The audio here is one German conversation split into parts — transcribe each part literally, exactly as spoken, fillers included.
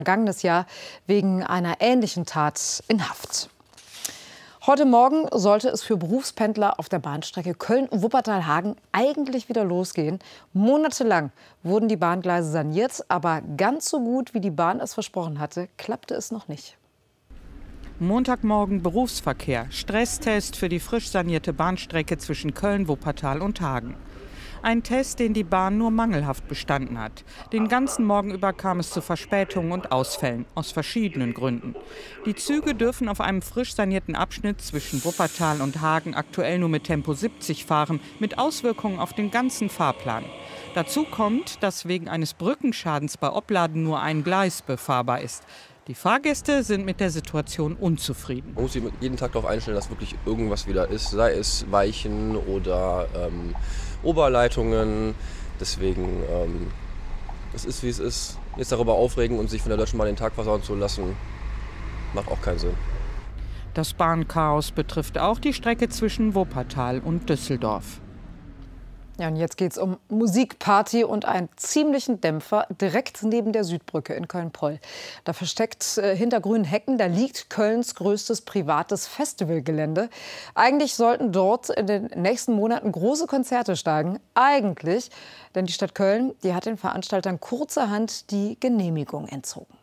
vergangenes Jahr wegen einer ähnlichen Tat in Haft. Heute Morgen sollte es für Berufspendler auf der Bahnstrecke Köln-Wuppertal-Hagen eigentlich wieder losgehen. Monatelang wurden die Bahngleise saniert, aber ganz so gut, wie die Bahn es versprochen hatte, klappte es noch nicht. Montagmorgen Berufsverkehr, Stresstest für die frisch sanierte Bahnstrecke zwischen Köln, Wuppertal und Hagen. Ein Test, den die Bahn nur mangelhaft bestanden hat. Den ganzen Morgen über kam es zu Verspätungen und Ausfällen, aus verschiedenen Gründen. Die Züge dürfen auf einem frisch sanierten Abschnitt zwischen Wuppertal und Hagen aktuell nur mit Tempo siebzig fahren, mit Auswirkungen auf den ganzen Fahrplan. Dazu kommt, dass wegen eines Brückenschadens bei Opladen nur ein Gleis befahrbar ist. Die Fahrgäste sind mit der Situation unzufrieden. Man muss sich jeden Tag darauf einstellen, dass wirklich irgendwas wieder ist, sei es Weichen oder ähm, Oberleitungen. Deswegen, ähm, es ist wie es ist. Jetzt darüber aufregen und sich von der Deutschen Bahn den Tag versauen zu lassen, macht auch keinen Sinn. Das Bahnchaos betrifft auch die Strecke zwischen Wuppertal und Düsseldorf. Ja, und jetzt geht es um Musikparty und einen ziemlichen Dämpfer direkt neben der Südbrücke in Köln-Poll. Da versteckt äh, hinter grünen Hecken, da liegt Kölns größtes privates Festivalgelände. Eigentlich sollten dort in den nächsten Monaten große Konzerte steigen. Eigentlich, denn die Stadt Köln, die hat den Veranstaltern kurzerhand die Genehmigung entzogen.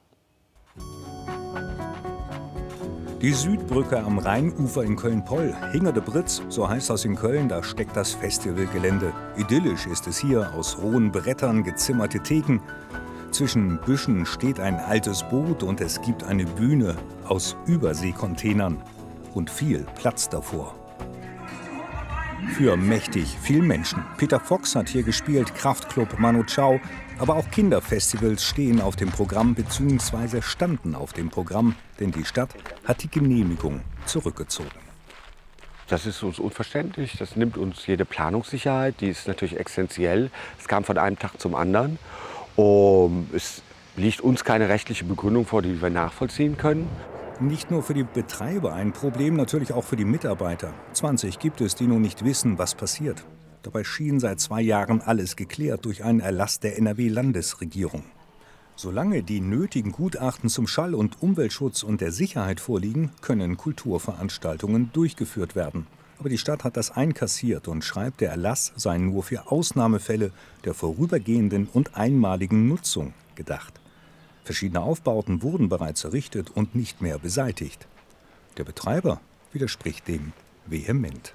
Die Südbrücke am Rheinufer in Köln-Poll, Hinger de Britz, so heißt das in Köln, da steckt das Festivalgelände. Idyllisch ist es hier, aus rohen Brettern gezimmerte Theken. Zwischen Büschen steht ein altes Boot und es gibt eine Bühne aus Überseekontainern und viel Platz davor. Für mächtig viel Menschen. Peter Fox hat hier gespielt, Kraftklub Manu Chao. Aber auch Kinderfestivals stehen auf dem Programm bzw. standen auf dem Programm, denn die Stadt hat die Genehmigung zurückgezogen. Das ist uns unverständlich, das nimmt uns jede Planungssicherheit, die ist natürlich essentiell. Es kam von einem Tag zum anderen. Um, es liegt uns keine rechtliche Begründung vor, die wir nachvollziehen können. Nicht nur für die Betreiber ein Problem, natürlich auch für die Mitarbeiter. zwanzig gibt es, die nun nicht wissen, was passiert. Dabei schien seit zwei Jahren alles geklärt durch einen Erlass der N R W-Landesregierung. Solange die nötigen Gutachten zum Schall- und Umweltschutz und der Sicherheit vorliegen, können Kulturveranstaltungen durchgeführt werden. Aber die Stadt hat das einkassiert und schreibt, der Erlass sei nur für Ausnahmefälle der vorübergehenden und einmaligen Nutzung gedacht. Verschiedene Aufbauten wurden bereits errichtet und nicht mehr beseitigt. Der Betreiber widerspricht dem vehement.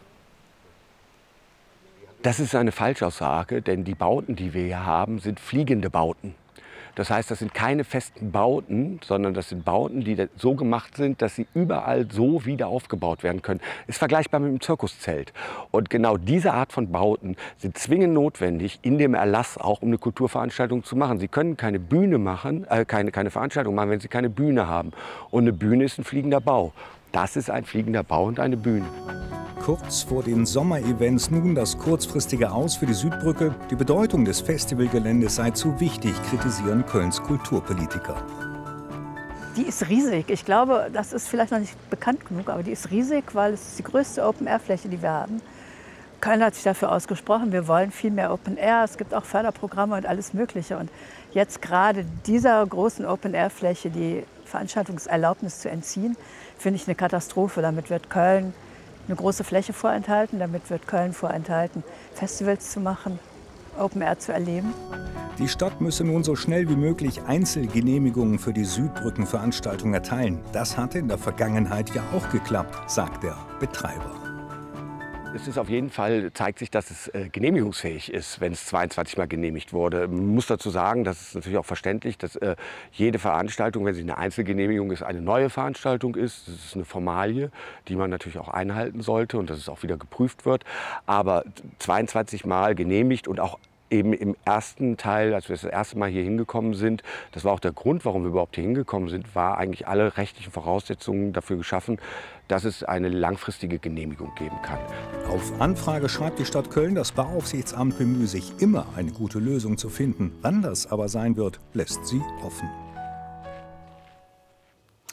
Das ist eine Falschaussage, denn die Bauten, die wir hier haben, sind fliegende Bauten. Das heißt, das sind keine festen Bauten, sondern das sind Bauten, die so gemacht sind, dass sie überall so wieder aufgebaut werden können. Ist vergleichbar mit einem Zirkuszelt. Und genau diese Art von Bauten sind zwingend notwendig, in dem Erlass auch um eine Kulturveranstaltung zu machen. Sie können keine Bühne machen, äh, keine, keine Veranstaltung machen, wenn Sie keine Bühne haben. Und eine Bühne ist ein fliegender Bau. Das ist ein fliegender Bau und eine Bühne. Kurz vor den Sommerevents nun das kurzfristige Aus für die Südbrücke. Die Bedeutung des Festivalgeländes sei zu wichtig, kritisieren Kölns Kulturpolitiker. Die ist riesig. Ich glaube, das ist vielleicht noch nicht bekannt genug, aber die ist riesig, weil es ist die größte Open-Air-Fläche, die wir haben. Köln hat sich dafür ausgesprochen, wir wollen viel mehr Open-Air. Es gibt auch Förderprogramme und alles Mögliche. Und jetzt gerade dieser großen Open-Air-Fläche die Veranstaltungserlaubnis zu entziehen, finde ich eine Katastrophe. Damit wird Köln eine große Fläche vorenthalten, damit wird Köln vorenthalten, Festivals zu machen, Open Air zu erleben. Die Stadt müsse nun so schnell wie möglich Einzelgenehmigungen für die Südbrückenveranstaltung erteilen. Das hatte in der Vergangenheit ja auch geklappt, sagt der Betreiber. Es ist auf jeden Fall, zeigt sich, dass es äh, genehmigungsfähig ist, wenn es zweiundzwanzig Mal genehmigt wurde. Man muss dazu sagen, das ist natürlich auch verständlich, dass äh, jede Veranstaltung, wenn sie eine Einzelgenehmigung ist, eine neue Veranstaltung ist. Das ist eine Formalie, die man natürlich auch einhalten sollte und dass es auch wieder geprüft wird. Aber zweiundzwanzig Mal genehmigt und auch eben im ersten Teil, als wir das erste Mal hier hingekommen sind, das war auch der Grund, warum wir überhaupt hier hingekommen sind, war eigentlich alle rechtlichen Voraussetzungen dafür geschaffen, dass es eine langfristige Genehmigung geben kann. Auf Anfrage schreibt die Stadt Köln, das Bauaufsichtsamt bemühe sich immer, eine gute Lösung zu finden. Wann das aber sein wird, lässt sie offen.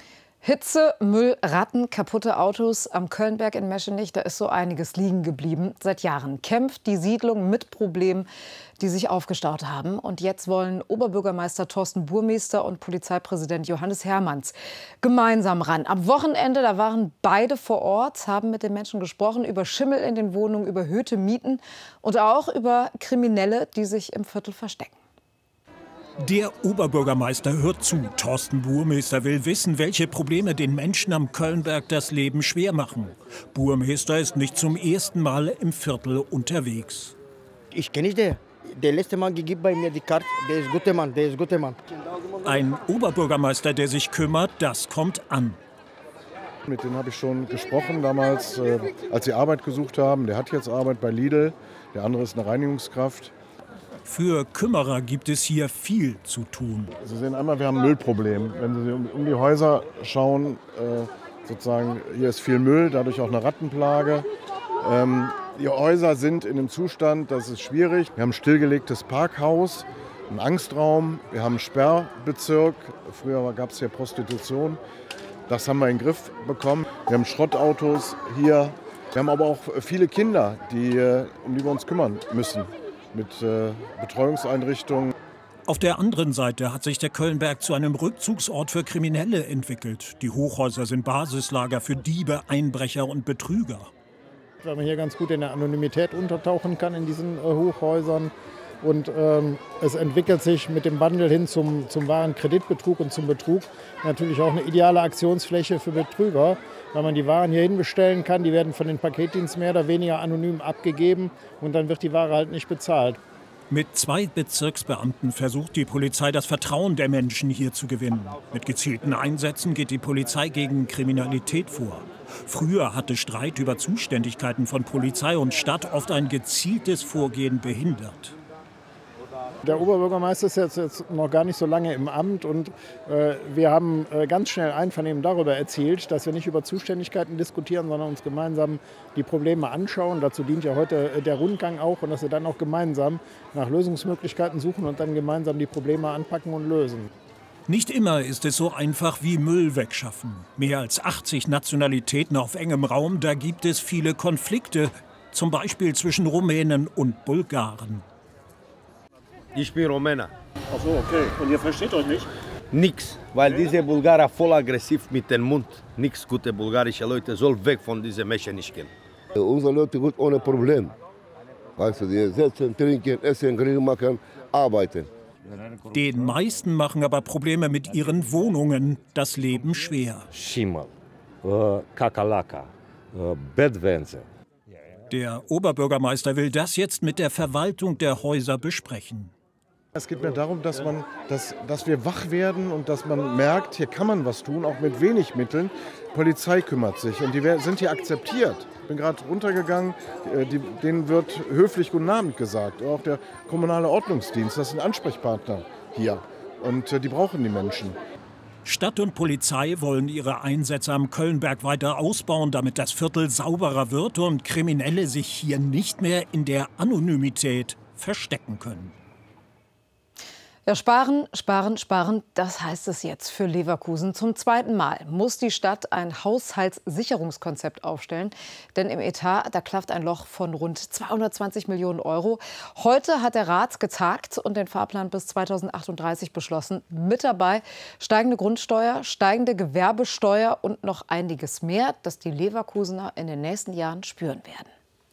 Hitze, Müll, Ratten, kaputte Autos. Am Kölnberg in Meschenich, da ist so einiges liegen geblieben. Seit Jahren kämpft die Siedlung mit Problemen, die sich aufgestaut haben. Und jetzt wollen Oberbürgermeister Thorsten Burmester und Polizeipräsident Johannes Hermanns gemeinsam ran. Am Wochenende, da waren beide vor Ort, haben mit den Menschen gesprochen über Schimmel in den Wohnungen, über erhöhte Mieten und auch über Kriminelle, die sich im Viertel verstecken. Der Oberbürgermeister hört zu. Thorsten Burmester will wissen, welche Probleme den Menschen am Kölnberg das Leben schwer machen. Burmester ist nicht zum ersten Mal im Viertel unterwegs. Ich kenne den. Der letzte Mal gegeben bei mir die Karte. Der ist ein guter Mann, der ist ein guter Mann. Ein Oberbürgermeister, der sich kümmert, das kommt an. Mit denen habe ich schon gesprochen damals, äh, als sie Arbeit gesucht haben. Der hat jetzt Arbeit bei Lidl, der andere ist eine Reinigungskraft. Für Kümmerer gibt es hier viel zu tun. Sie sehen einmal, wir haben ein Müllproblem. Wenn Sie um, um die Häuser schauen, äh, sozusagen, hier ist viel Müll, dadurch auch eine Rattenplage. Ähm, die Häuser sind in einem Zustand, das ist schwierig. Wir haben ein stillgelegtes Parkhaus, einen Angstraum, wir haben einen Sperrbezirk. Früher gab es hier Prostitution. Das haben wir in den Griff bekommen. Wir haben Schrottautos hier. Wir haben aber auch viele Kinder, die, um die wir uns kümmern müssen. Mit äh, Betreuungseinrichtungen. Auf der anderen Seite hat sich der Kölnberg zu einem Rückzugsort für Kriminelle entwickelt. Die Hochhäuser sind Basislager für Diebe, Einbrecher und Betrüger. Weil man hier ganz gut in der Anonymität untertauchen kann in diesen äh, Hochhäusern. Und ähm, es entwickelt sich mit dem Wandel hin zum, zum wahren Kreditbetrug und zum Betrug natürlich auch eine ideale Aktionsfläche für Betrüger, weil man die Waren hier hin bestellen kann. Die werden von den Paketdiensten mehr oder weniger anonym abgegeben und dann wird die Ware halt nicht bezahlt. Mit zwei Bezirksbeamten versucht die Polizei, das Vertrauen der Menschen hier zu gewinnen. Mit gezielten Einsätzen geht die Polizei gegen Kriminalität vor. Früher hatte Streit über Zuständigkeiten von Polizei und Stadt oft ein gezieltes Vorgehen behindert. Der Oberbürgermeister ist jetzt, jetzt noch gar nicht so lange im Amt und äh, wir haben äh, ganz schnell Einvernehmen darüber erzielt, dass wir nicht über Zuständigkeiten diskutieren, sondern uns gemeinsam die Probleme anschauen. Dazu dient ja heute äh, der Rundgang auch und dass wir dann auch gemeinsam nach Lösungsmöglichkeiten suchen und dann gemeinsam die Probleme anpacken und lösen. Nicht immer ist es so einfach wie Müll wegschaffen. Mehr als achtzig Nationalitäten auf engem Raum, da gibt es viele Konflikte, zum Beispiel zwischen Rumänen und Bulgaren. Ich bin Rumäne. Ach so, okay. Und ihr versteht euch nicht? Nix, weil diese Bulgarer voll aggressiv mit dem Mund. Nix gute bulgarische Leute soll weg von diesen Mechaniken. Unsere Leute gut ohne Problem. Weißt du, die sitzen, trinken, essen, Grill machen, arbeiten. Den meisten machen aber Probleme mit ihren Wohnungen das Leben schwer. Schimmel, äh, Kakerlaka, äh, Bettwänze. Der Oberbürgermeister will das jetzt mit der Verwaltung der Häuser besprechen. Es geht mir darum, dass, man, dass, dass wir wach werden und dass man merkt, hier kann man was tun, auch mit wenig Mitteln. Die Polizei kümmert sich und die sind hier akzeptiert. Ich bin gerade runtergegangen, die, denen wird höflich Guten Abend gesagt. Auch der kommunale Ordnungsdienst, das sind Ansprechpartner hier und die brauchen die Menschen. Stadt und Polizei wollen ihre Einsätze am Kölnberg weiter ausbauen, damit das Viertel sauberer wird und Kriminelle sich hier nicht mehr in der Anonymität verstecken können. Ja, sparen, sparen, sparen, das heißt es jetzt für Leverkusen. Zum zweiten Mal muss die Stadt ein Haushaltssicherungskonzept aufstellen. Denn im Etat, da klafft ein Loch von rund zweihundertzwanzig Millionen Euro. Heute hat der Rat getagt und den Fahrplan bis zweitausendachtunddreißig beschlossen. Mit dabei steigende Grundsteuer, steigende Gewerbesteuer und noch einiges mehr, das die Leverkusener in den nächsten Jahren spüren werden.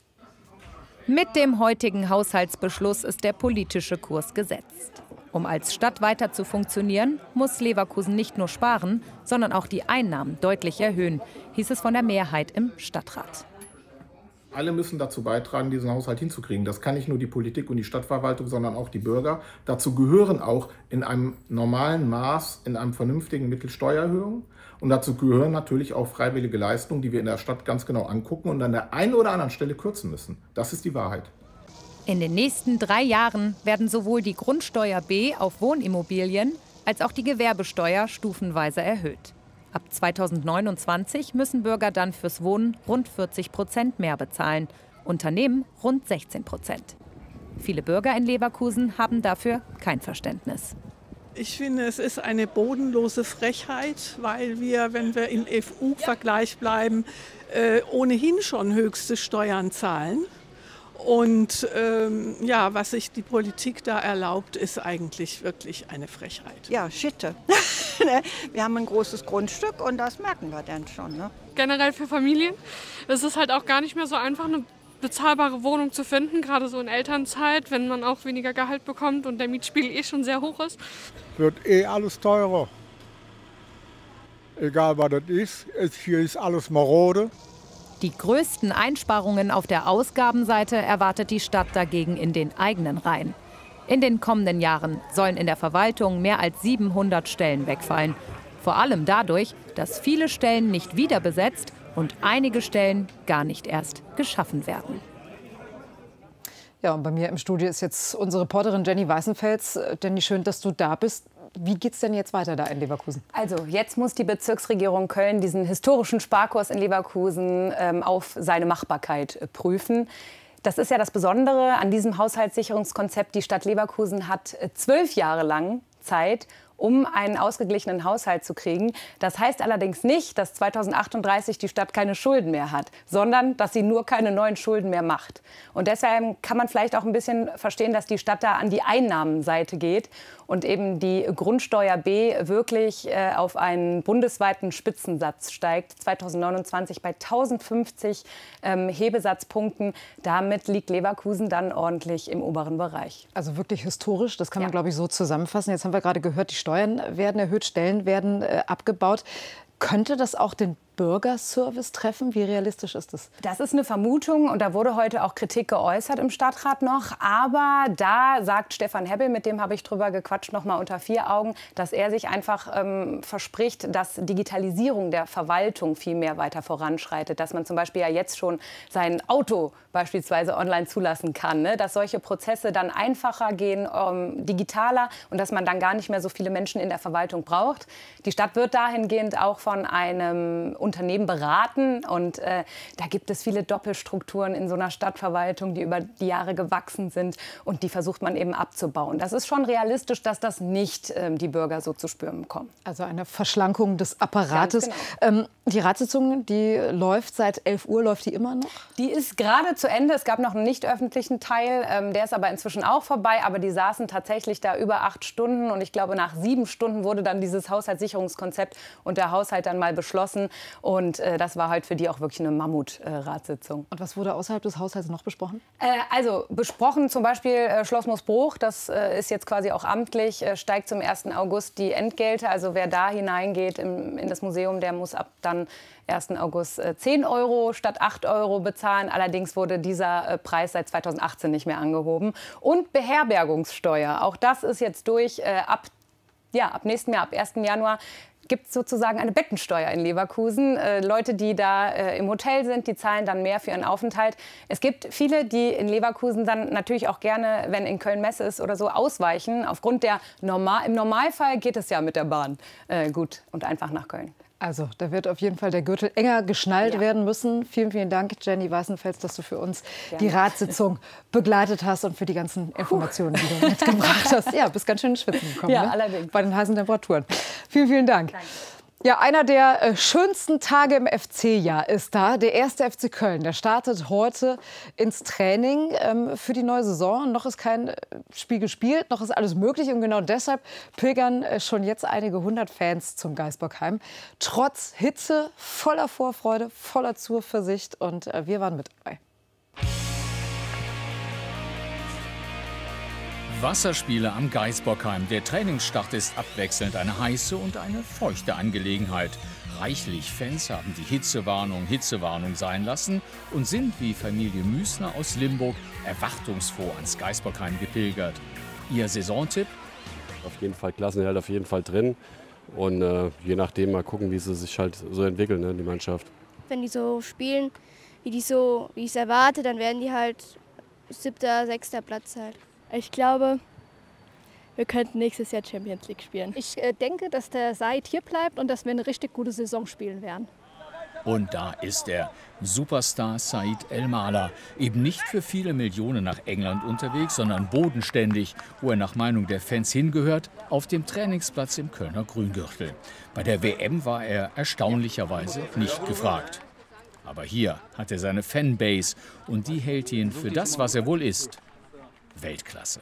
Mit dem heutigen Haushaltsbeschluss ist der politische Kurs gesetzt. Um als Stadt weiter zu funktionieren, muss Leverkusen nicht nur sparen, sondern auch die Einnahmen deutlich erhöhen, hieß es von der Mehrheit im Stadtrat. Alle müssen dazu beitragen, diesen Haushalt hinzukriegen. Das kann nicht nur die Politik und die Stadtverwaltung, sondern auch die Bürger. Dazu gehören auch in einem normalen Maß, in einem vernünftigen Mittel Steuererhöhungen. Und dazu gehören natürlich auch freiwillige Leistungen, die wir in der Stadt ganz genau angucken und an der einen oder anderen Stelle kürzen müssen. Das ist die Wahrheit. In den nächsten drei Jahren werden sowohl die Grundsteuer B auf Wohnimmobilien als auch die Gewerbesteuer stufenweise erhöht. Ab zweitausendneunundzwanzig müssen Bürger dann fürs Wohnen rund vierzig Prozent mehr bezahlen, Unternehmen rund sechzehn Prozent. Viele Bürger in Leverkusen haben dafür kein Verständnis. Ich finde, es ist eine bodenlose Frechheit, weil wir, wenn wir im E U-Vergleich bleiben, äh, ohnehin schon höchste Steuern zahlen. Und ähm, ja, was sich die Politik da erlaubt, ist eigentlich wirklich eine Frechheit. Ja, Schitte. Wir haben ein großes Grundstück und das merken wir dann schon. Ne? Generell für Familien ist es halt auch gar nicht mehr so einfach, eine bezahlbare Wohnung zu finden, gerade so in Elternzeit, wenn man auch weniger Gehalt bekommt und der Mietspiegel eh schon sehr hoch ist. Wird eh alles teurer. Egal was das ist, es, hier ist alles marode. Die größten Einsparungen auf der Ausgabenseite erwartet die Stadt dagegen in den eigenen Reihen. In den kommenden Jahren sollen in der Verwaltung mehr als siebenhundert Stellen wegfallen. Vor allem dadurch, dass viele Stellen nicht wieder besetzt und einige Stellen gar nicht erst geschaffen werden. Ja, und bei mir im Studio ist jetzt unsere Reporterin Jenny Weißenfels. Jenny, schön, dass du da bist. Wie geht es denn jetzt weiter da in Leverkusen? Also jetzt muss die Bezirksregierung Köln diesen historischen Sparkurs in Leverkusen ähm, auf seine Machbarkeit äh, prüfen. Das ist ja das Besondere an diesem Haushaltssicherungskonzept. Die Stadt Leverkusen hat äh, zwölf Jahre lang Zeit, um einen ausgeglichenen Haushalt zu kriegen. Das heißt allerdings nicht, dass zweitausendachtunddreißig die Stadt keine Schulden mehr hat, sondern dass sie nur keine neuen Schulden mehr macht. Und deshalb kann man vielleicht auch ein bisschen verstehen, dass die Stadt da an die Einnahmenseite geht und eben die Grundsteuer B wirklich äh, auf einen bundesweiten Spitzensatz steigt. zweitausendneunundzwanzig bei tausendfünfzig ähm, Hebesatzpunkten. Damit liegt Leverkusen dann ordentlich im oberen Bereich. Also wirklich historisch, das kann man, Ja. glaube ich, so zusammenfassen. Jetzt haben wir gerade gehört, die Steuern werden erhöht, Stellen werden äh, abgebaut. Könnte das auch den Bürgerservice treffen? Wie realistisch ist das? Das ist eine Vermutung und da wurde heute auch Kritik geäußert im Stadtrat noch. Aber da sagt Stefan Hebbel, mit dem habe ich drüber gequatscht, noch mal unter vier Augen, dass er sich einfach ähm, verspricht, dass Digitalisierung der Verwaltung viel mehr weiter voranschreitet. Dass man zum Beispiel ja jetzt schon sein Auto beispielsweise online zulassen kann. Ne? Dass solche Prozesse dann einfacher gehen, ähm, digitaler und dass man dann gar nicht mehr so viele Menschen in der Verwaltung braucht. Die Stadt wird dahingehend auch von einem Unternehmen beraten und äh, da gibt es viele Doppelstrukturen in so einer Stadtverwaltung, die über die Jahre gewachsen sind und die versucht man eben abzubauen. Das ist schon realistisch, dass das nicht ähm, die Bürger so zu spüren bekommen. Also eine Verschlankung des Apparates. Ganz genau. Ähm, die Ratssitzung, die läuft seit elf Uhr, läuft die immer noch? Die ist gerade zu Ende. Es gab noch einen nicht öffentlichen Teil, ähm, der ist aber inzwischen auch vorbei. Aber die saßen tatsächlich da über acht Stunden und ich glaube, nach sieben Stunden wurde dann dieses Haushaltssicherungskonzept und der Haushalt dann mal beschlossen. Und äh, das war halt für die auch wirklich eine Mammut-Ratssitzung. Und was wurde außerhalb des Haushalts noch besprochen? Äh, also besprochen zum Beispiel äh, Schloss Moosbruch, das äh, ist jetzt quasi auch amtlich, äh, steigt zum ersten August die Entgelte. Also wer da hineingeht im, in das Museum, der muss ab dann ersten August äh, zehn Euro statt acht Euro bezahlen. Allerdings wurde dieser äh, Preis seit zweitausendachtzehn nicht mehr angehoben. Und Beherbergungssteuer, auch das ist jetzt durch. Äh, ab, ja, ab nächstem Jahr, ab ersten Januar, gibt es sozusagen eine Bettensteuer in Leverkusen. Äh, Leute, die da äh, im Hotel sind, die zahlen dann mehr für ihren Aufenthalt. Es gibt viele, die in Leverkusen dann natürlich auch gerne, wenn in Köln Messe ist oder so, ausweichen. Aufgrund der Normal im Normalfall geht es ja mit der Bahn äh, gut und einfach nach Köln. Also, da wird auf jeden Fall der Gürtel enger geschnallt Ja. werden müssen. Vielen, vielen Dank, Jenny Weißenfels, dass du für uns Gerne. die Ratssitzung begleitet hast und für die ganzen Informationen, die du mitgebracht hast. Ja, bist ganz schön ins Schwitzen gekommen, Ja, ne? allerdings. Bei den heißen Temperaturen. Vielen, vielen Dank. Danke. Ja, einer der äh, schönsten Tage im F C-Jahr ist da. Der erste F C Köln, der startet heute ins Training ähm, für die neue Saison. Noch ist kein äh, Spiel gespielt, noch ist alles möglich. Und genau deshalb pilgern äh, schon jetzt einige hundert Fans zum Gaisbockheim. Trotz Hitze, voller Vorfreude, voller Zuversicht. Und äh, wir waren mit dabei. Wasserspiele am Gaisbockheim. Der Trainingsstart ist abwechselnd eine heiße und eine feuchte Angelegenheit. Reichlich Fans haben die Hitzewarnung Hitzewarnung sein lassen und sind wie Familie Müßner aus Limburg erwartungsfroh ans Gaisbockheim gepilgert. Ihr Saisontipp? Auf jeden Fall Klassenerhalt, auf jeden Fall drin. Und äh, je nachdem mal gucken, wie sie sich halt so entwickeln, ne, die Mannschaft. Wenn die so spielen, wie die so, wie ich es erwarte, dann werden die halt siebter, sechster Platz halt. Ich glaube, wir könnten nächstes Jahr Champions League spielen. Ich äh, denke, dass der Said hier bleibt und dass wir eine richtig gute Saison spielen werden. Und da ist er, Superstar Said El-Mala. Eben nicht für viele Millionen nach England unterwegs, sondern bodenständig, wo er nach Meinung der Fans hingehört, auf dem Trainingsplatz im Kölner Grüngürtel. Bei der W M war er erstaunlicherweise nicht gefragt. Aber hier hat er seine Fanbase und die hält ihn für das, was er wohl ist, Weltklasse.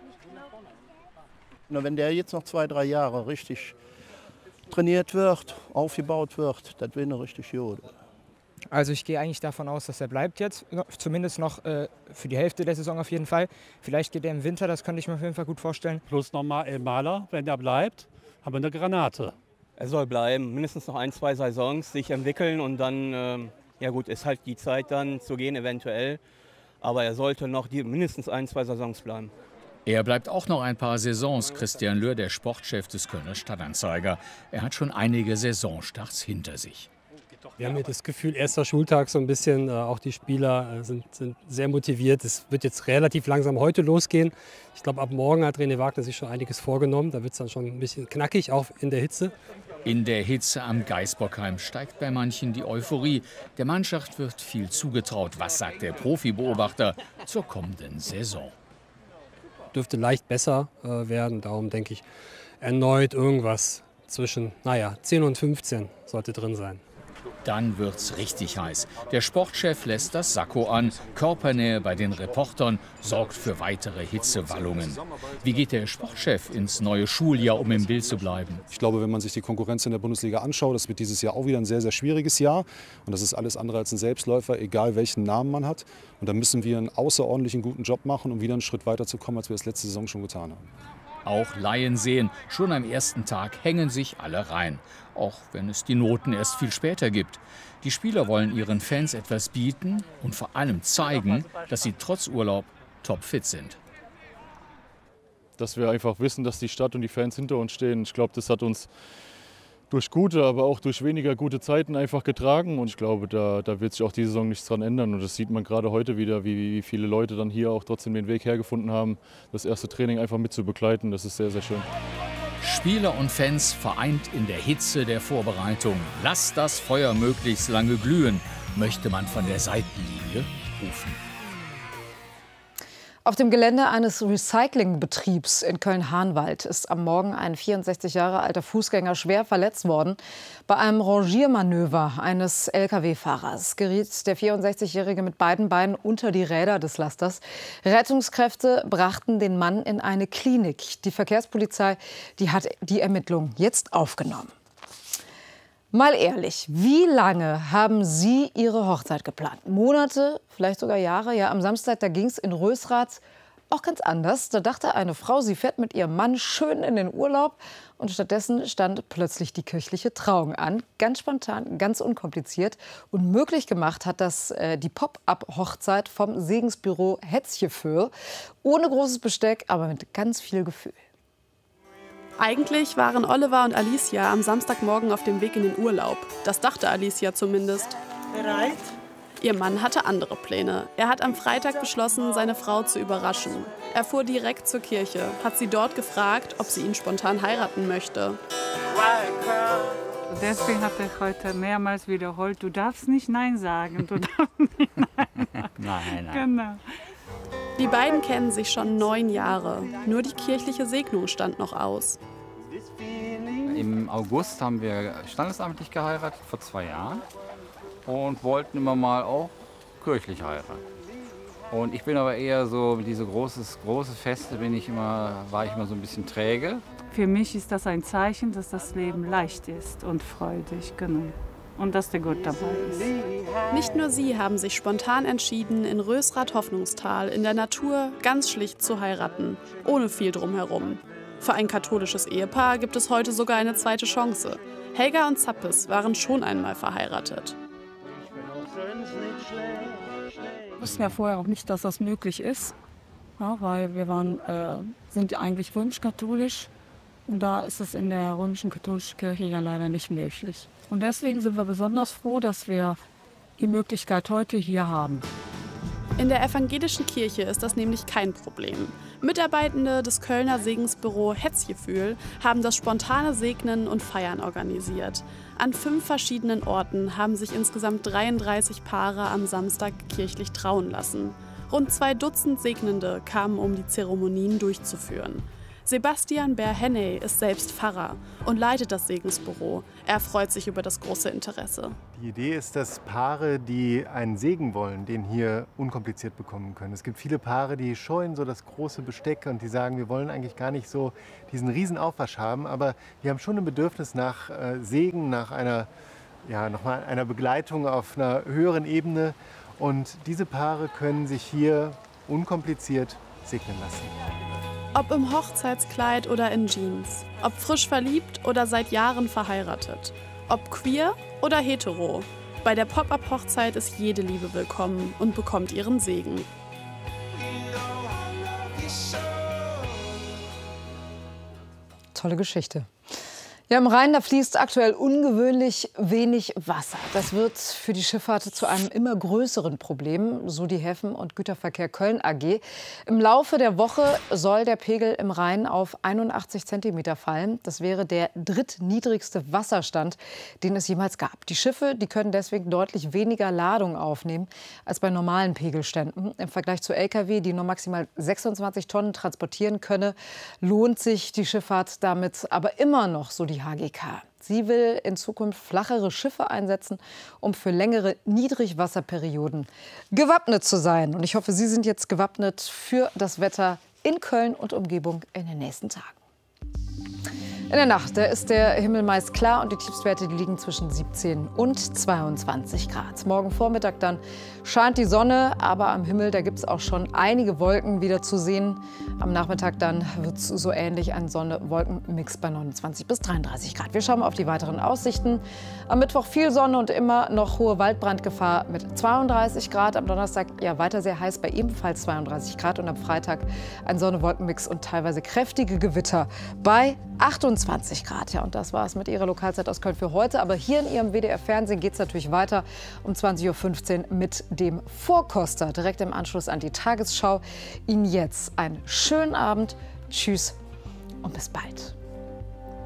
Na, wenn der jetzt noch zwei, drei Jahre richtig trainiert wird, aufgebaut wird, das wäre eine richtig gut. Also ich gehe eigentlich davon aus, dass er bleibt jetzt, zumindest noch äh, für die Hälfte der Saison auf jeden Fall. Vielleicht geht er im Winter, das könnte ich mir auf jeden Fall gut vorstellen. Plus nochmal El-Mala, wenn er bleibt, haben wir eine Granate. Er soll bleiben, mindestens noch ein, zwei Saisons sich entwickeln und dann, ähm, ja gut, ist halt die Zeit dann zu gehen eventuell. Aber er sollte noch die, mindestens ein, zwei Saisons bleiben. Er bleibt auch noch ein paar Saisons, Christian Löhr, der Sportchef des Kölner Stadtanzeiger. Er hat schon einige Saisonstarts hinter sich. Wir haben hier das Gefühl, erster Schultag so ein bisschen, äh, auch die Spieler äh, sind, sind sehr motiviert. Es wird jetzt relativ langsam heute losgehen. Ich glaube, ab morgen hat René Wagner sich schon einiges vorgenommen. Da wird es dann schon ein bisschen knackig, auch in der Hitze. In der Hitze am Gaisbockheim steigt bei manchen die Euphorie. Der Mannschaft wird viel zugetraut. Was sagt der Profibeobachter zur kommenden Saison? Dürfte leicht besser äh, werden. Darum denke ich, erneut irgendwas zwischen, naja, zehn und fünfzehn sollte drin sein. Dann wird's richtig heiß. Der Sportchef lässt das Sakko an. Körpernähe bei den Reportern sorgt für weitere Hitzewallungen. Wie geht der Sportchef ins neue Schuljahr, um im Bild zu bleiben? Ich glaube, wenn man sich die Konkurrenz in der Bundesliga anschaut, das wird dieses Jahr auch wieder ein sehr, sehr schwieriges Jahr. Und das ist alles andere als ein Selbstläufer, egal welchen Namen man hat. Und da müssen wir einen außerordentlichen guten Job machen, um wieder einen Schritt weiter zu kommen, als wir es letzte Saison schon getan haben. Auch Laien sehen, schon am ersten Tag hängen sich alle rein. Auch wenn es die Noten erst viel später gibt. Die Spieler wollen ihren Fans etwas bieten und vor allem zeigen, dass sie trotz Urlaub topfit sind. Dass wir einfach wissen, dass die Stadt und die Fans hinter uns stehen. Ich glaube, das hat uns durch gute, aber auch durch weniger gute Zeiten einfach getragen. Und ich glaube, da, da wird sich auch diese Saison nichts dran ändern. Und das sieht man gerade heute wieder, wie, wie viele Leute dann hier auch trotzdem den Weg hergefunden haben, das erste Training einfach mit zu begleiten. Das ist sehr, sehr schön. Spieler und Fans vereint in der Hitze der Vorbereitung. Lasst das Feuer möglichst lange glühen, möchte man von der Seitenlinie rufen. Auf dem Gelände eines Recyclingbetriebs in Köln-Hahnwald ist am Morgen ein vierundsechzig Jahre alter Fußgänger schwer verletzt worden. Bei einem Rangiermanöver eines L K W-Fahrers geriet der vierundsechzigjährige mit beiden Beinen unter die Räder des Lasters. Rettungskräfte brachten den Mann in eine Klinik. Die Verkehrspolizei, die hat die Ermittlungen jetzt aufgenommen. Mal ehrlich, wie lange haben Sie Ihre Hochzeit geplant? Monate, vielleicht sogar Jahre? Ja, am Samstag, da ging es in Rösrath auch ganz anders. Da dachte eine Frau, sie fährt mit ihrem Mann schön in den Urlaub. Und stattdessen stand plötzlich die kirchliche Trauung an. Ganz spontan, ganz unkompliziert. Und möglich gemacht hat das äh, die Pop-up-Hochzeit vom Segensbüro Hetzjeföhr. Ohne großes Besteck, aber mit ganz viel Gefühl. Eigentlich waren Oliver und Alicia am Samstagmorgen auf dem Weg in den Urlaub. Das dachte Alicia zumindest. Bereit? Ihr Mann hatte andere Pläne. Er hat am Freitag beschlossen, seine Frau zu überraschen. Er fuhr direkt zur Kirche, hat sie dort gefragt, ob sie ihn spontan heiraten möchte. Deswegen hat er heute mehrmals wiederholt, du darfst nicht Nein sagen. Du darfst nicht Nein sagen. Nein, nein. Genau. Die beiden kennen sich schon neun Jahre. Nur die kirchliche Segnung stand noch aus. Im August haben wir standesamtlich geheiratet, vor zwei Jahren. Und wollten immer mal auch kirchlich heiraten. Und ich bin aber eher so, mit diese großes, große Feste bin ich immer, war ich immer so ein bisschen träge. Für mich ist das ein Zeichen, dass das Leben leicht ist und freudig, genau. Und dass der Gott dabei ist. Nicht nur sie haben sich spontan entschieden, in Rösrath-Hoffnungstal in der Natur ganz schlicht zu heiraten, ohne viel drumherum. Für ein katholisches Ehepaar gibt es heute sogar eine zweite Chance. Helga und Zappes waren schon einmal verheiratet. Wir wussten ja vorher auch nicht, dass das möglich ist, ja, weil wir waren, äh, sind eigentlich römisch-katholisch und da ist es in der römischen katholischen Kirche ja leider nicht möglich. Und deswegen sind wir besonders froh, dass wir die Möglichkeit heute hier haben. In der evangelischen Kirche ist das nämlich kein Problem. Mitarbeitende des Kölner Segensbüro Hetzgefühl haben das spontane Segnen und Feiern organisiert. An fünf verschiedenen Orten haben sich insgesamt dreiunddreißig Paare am Samstag kirchlich trauen lassen. Rund zwei Dutzend Segnende kamen, um die Zeremonien durchzuführen. Sebastian Bär-Henney ist selbst Pfarrer und leitet das Segensbüro. Er freut sich über das große Interesse. Die Idee ist, dass Paare, die einen Segen wollen, den hier unkompliziert bekommen können. Es gibt viele Paare, die scheuen so das große Besteck und die sagen, wir wollen eigentlich gar nicht so diesen riesen Aufwasch haben, aber die haben schon ein Bedürfnis nach äh, Segen, nach einer, ja, nochmal einer Begleitung auf einer höheren Ebene. Und diese Paare können sich hier unkompliziert segnen lassen. Ob im Hochzeitskleid oder in Jeans, ob frisch verliebt oder seit Jahren verheiratet, ob queer oder hetero. Bei der Pop-Up-Hochzeit ist jede Liebe willkommen und bekommt ihren Segen. Tolle Geschichte. Ja, im Rhein, da fließt aktuell ungewöhnlich wenig Wasser. Das wird für die Schifffahrt zu einem immer größeren Problem, so die Häfen- und Güterverkehr Köln A G. Im Laufe der Woche soll der Pegel im Rhein auf einundachtzig Zentimeter fallen. Das wäre der drittniedrigste Wasserstand, den es jemals gab. Die Schiffe, die können deswegen deutlich weniger Ladung aufnehmen als bei normalen Pegelständen. Im Vergleich zu L K W, die nur maximal sechsundzwanzig Tonnen transportieren könne, lohnt sich die Schifffahrt damit aber immer noch, so die H G K. Sie will in Zukunft flachere Schiffe einsetzen, um für längere Niedrigwasserperioden gewappnet zu sein. Und ich hoffe, Sie sind jetzt gewappnet für das Wetter in Köln und Umgebung in den nächsten Tagen. In der Nacht, da ist der Himmel meist klar und die Tiefstwerte die liegen zwischen siebzehn und zweiundzwanzig Grad. Morgen Vormittag dann scheint die Sonne, aber am Himmel da gibt es auch schon einige Wolken wieder zu sehen. Am Nachmittag dann wird es so ähnlich ein Sonne-Wolken-Mix bei neunundzwanzig bis dreiunddreißig Grad. Wir schauen mal auf die weiteren Aussichten. Am Mittwoch viel Sonne und immer noch hohe Waldbrandgefahr mit zweiunddreißig Grad. Am Donnerstag ja weiter sehr heiß bei ebenfalls zweiunddreißig Grad und am Freitag ein Sonne-Wolken-Mix und teilweise kräftige Gewitter bei achtundzwanzig Grad. Ja, und das war es mit Ihrer Lokalzeit aus Köln für heute. Aber hier in Ihrem W D R-Fernsehen geht es natürlich weiter um zwanzig Uhr fünfzehn mit dem Vorkoster. Direkt im Anschluss an die Tagesschau. Ihnen jetzt einen schönen Abend. Tschüss und bis bald.